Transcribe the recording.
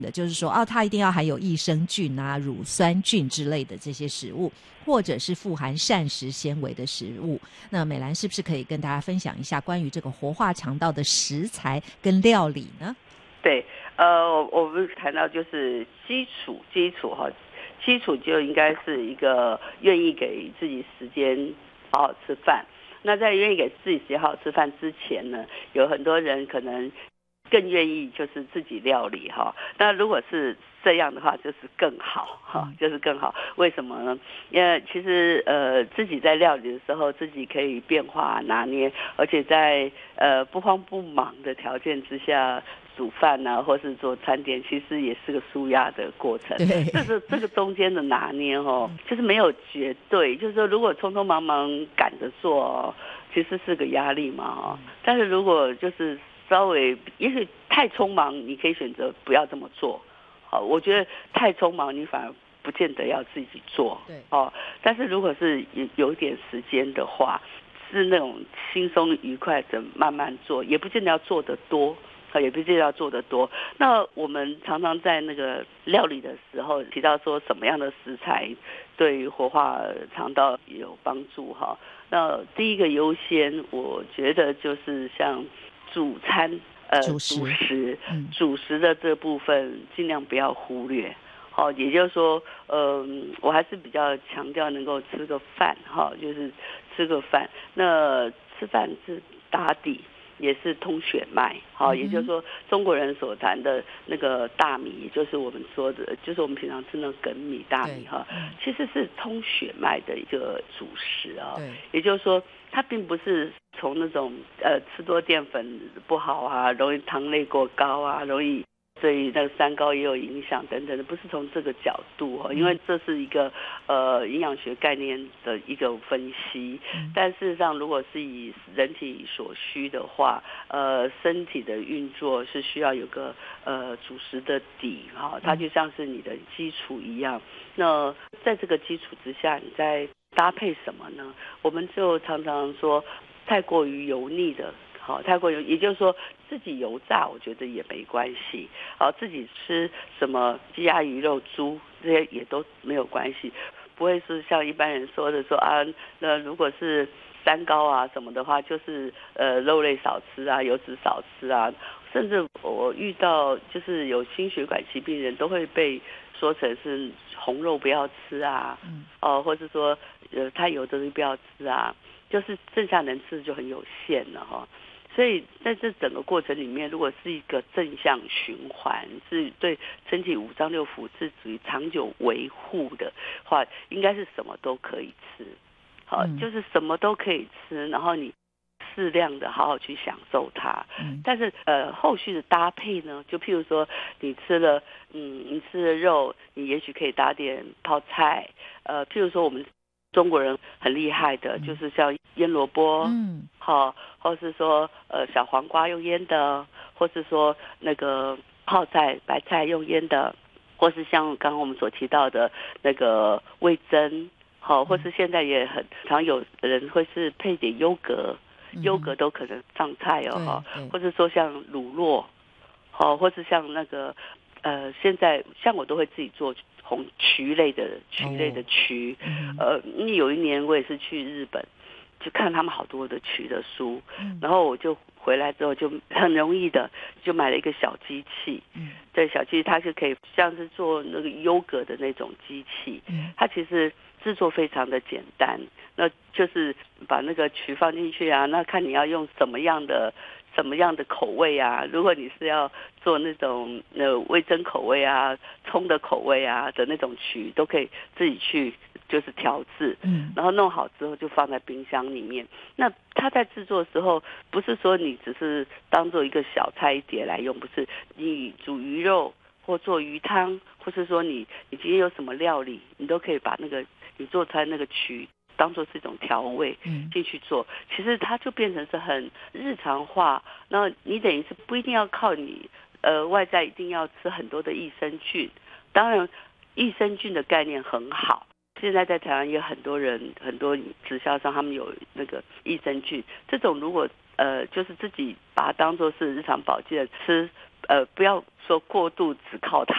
就是说它一定要含有益生菌啊、乳酸菌之类的这些食物，或者是富含膳食纤维的食物。那美兰是不是可以跟大家分享一下关于这个活化肠道的食材跟料理呢？ 对，我们谈到就是基础就应该是一个愿意给自己时间好好吃饭。那在愿意给自己时间好好吃饭之前呢，有很多人可能更愿意就是自己料理哈。那如果是这样的话，就是更好哈，就是更好。为什么呢？因为其实自己在料理的时候，自己可以变化拿捏，而且在不慌不忙的条件之下煮饭啊，或是做餐点，其实也是个舒压的过程。这个中间的拿捏就是没有绝对，就是说如果匆匆忙忙赶着做，其实是个压力嘛但是如果就是稍微，也许太匆忙，你可以选择不要这么做。好，我觉得太匆忙，你反而不见得要自己做。 对， 但是如果是有点时间的话，是那种轻松愉快的慢慢做，也不见得要做得多。也不见得要做得多。那我们常常在那个料理的时候提到说，什么样的食材对于活化肠道有帮助哈？那第一个优先，我觉得就是像主餐。主食的这部分尽量不要忽略。也就是说，我还是比较强调能够吃个饭就是吃个饭。那吃饭是打底，也是通血脉。也就是说，中国人所谈的那个大米，也就是我们说的，就是我们平常吃那梗米大米其实是通血脉的一个主食也就是说，它并不是从那种吃多淀粉不好啊，容易糖类过高啊，容易对那个三高也有影响等等的，不是从这个角度因为这是一个营养学概念的一个分析。但事实上，如果是以人体所需的话，身体的运作是需要有个主食的底它就像是你的基础一样。那在这个基础之下，你再搭配什么呢？我们就常常说太过于油腻的太过油，也就是说自己油炸我觉得也没关系自己吃什么鸡鸭鱼肉猪这些也都没有关系，不会是像一般人说的说那如果是三高啊什么的话，就是肉类少吃啊，油脂少吃啊，甚至我遇到就是有心血管疾病人都会被说成是红肉不要吃啊或者说太油的不要吃啊，就是剩下能吃的就很有限了所以在这整个过程里面，如果是一个正向循环，是对身体五脏六腑是属于长久维护的话，应该是什么都可以吃就是什么都可以吃，然后你适量的好好去享受它但是后续的搭配呢，就譬如说你吃了肉，你也许可以打点泡菜譬如说我们中国人很厉害的就是像腌萝卜或是说小黄瓜用腌的，或是说那个泡菜白菜用腌的，或是像刚刚我们所提到的那个味噌或是现在也很常有人会是配点优格都可能上菜或者说像乳酪或是像那个现在像我都会自己做红曲类的曲有一年我也是去日本，就看他们好多的曲的书然后我就回来之后就很容易的就买了一个小机器对，小机器它是可以像是做那个优格的那种机器它其实制作非常的简单，那就是把那个曲放进去啊，那看你要用什么样的口味啊，如果你是要做那种味噌口味啊、葱的口味啊的那种曲，都可以自己去就是调制然后弄好之后就放在冰箱里面。那它在制作的时候不是说你只是当做一个小菜一碟来用，不是，你煮鱼肉或做鱼汤，或是说你今天有什么料理，你都可以把那个你做出来那个曲当作是一种调味进去做其实它就变成是很日常化，然后你等于是不一定要靠你外在一定要吃很多的益生菌。当然益生菌的概念很好，现在在台湾也有很多人很多直销商他们有那个益生菌，这种如果就是自己把它当作是日常保健吃，不要说过度只靠它。